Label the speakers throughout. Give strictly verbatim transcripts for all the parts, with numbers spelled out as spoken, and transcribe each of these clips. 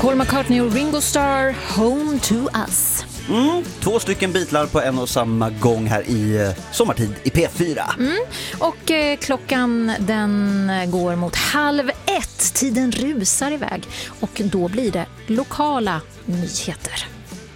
Speaker 1: Paul McCartney och Ringo Starr, Home to Us.
Speaker 2: Mm, två stycken Beatlar på en och samma gång här i eh, sommartid i P fyra.
Speaker 1: Mm, och eh, klockan den går mot halv ett. Tiden rusar iväg och då blir det lokala nyheter.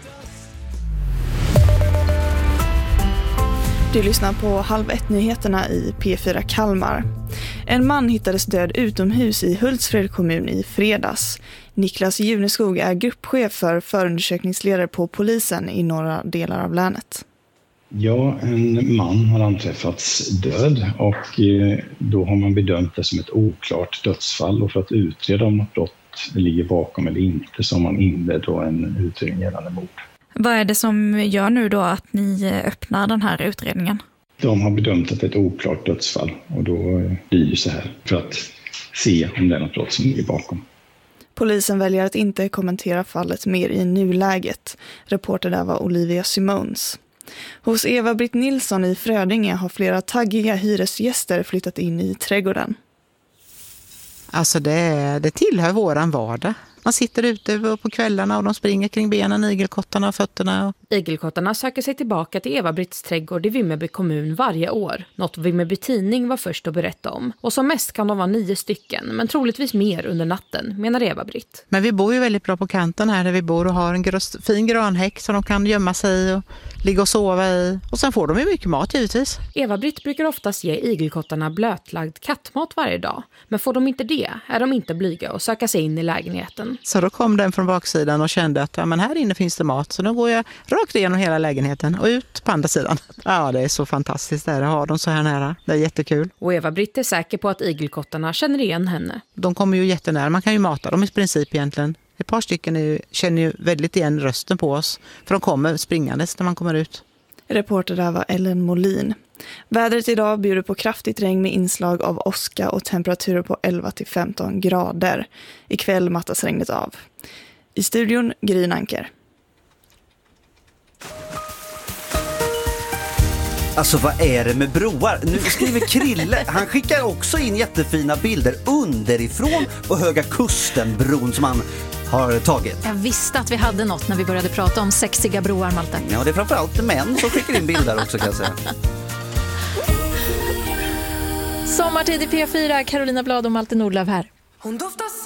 Speaker 3: Du lyssnar på halv ett-nyheterna i P fyra Kalmar. En man hittades död utomhus i Hultsfred kommun i fredags. Niklas Juneskog är gruppchef för förundersökningsledare på polisen i norra delar av länet.
Speaker 4: Ja, en man har anträffats död och då har man bedömt det som ett oklart dödsfall. Och för att utreda om något brott ligger bakom eller inte så har man inlett då en utredning gällande mord.
Speaker 5: Vad är det som gör nu då att ni öppnar den här utredningen?
Speaker 4: De har bedömt att det är ett oklart dödsfall och då blir det så här för att se om det är något brott som ligger bakom.
Speaker 3: Polisen väljer att inte kommentera fallet mer i nuläget. Reporter där var Olivia Simons. Hos Eva-Britt Nilsson i Frödinge har flera taggiga hyresgäster flyttat in i trädgården.
Speaker 6: Alltså det, det tillhör våran vardag. Man sitter ute på kvällarna och de springer kring benen, igelkottarna och fötterna.
Speaker 7: Igelkottarna söker sig tillbaka till Eva-Britts trädgård i Vimmerby kommun varje år. Något Vimmerby tidning var först att berätta om. Och som mest kan de vara nio stycken, men troligtvis mer under natten, menar Eva-Britt.
Speaker 6: Men vi bor ju väldigt bra på kanten här där vi bor och har en gr- fin granhäck som de kan gömma sig i och ligga och sova i. Och sen får de ju mycket mat givetvis.
Speaker 7: Eva-Britt brukar oftast ge igelkottarna blötlagd kattmat varje dag. Men får de inte det är de inte blyga och söka sig in i lägenheten.
Speaker 6: Så då kom den från baksidan och kände att ja, men här inne finns det mat. Så då går jag rakt igenom hela lägenheten och ut på andra sidan. Ja, det är så fantastiskt där att ha dem så här nära. Det är jättekul.
Speaker 7: Och Eva-Britt är säker på att igelkottarna känner igen henne.
Speaker 6: De kommer ju jättenära. Man kan ju mata dem i princip egentligen. Ett par stycken är ju, känner ju väldigt igen rösten på oss. För de kommer springandes när man kommer ut.
Speaker 3: Reporter där var Ellen Molin. Vädret idag bjuder på kraftigt regn med inslag av åska och temperaturer på elva till femton grader. Ikväll mattas regnet av. I studion Gry Anker.
Speaker 2: Alltså vad är det med broar? Nu skriver Krille, han skickar också in jättefina bilder underifrån på Höga Kusten-bron som han har tagit.
Speaker 1: Jag visste att vi hade något när vi började prata om sexiga broar, Malte.
Speaker 2: Ja, det är framförallt män som skickar in bilder också kan jag säga.
Speaker 1: Sommartid i P fyra, Carolina Blad och Malte Nordlöf här.
Speaker 8: Hon doftar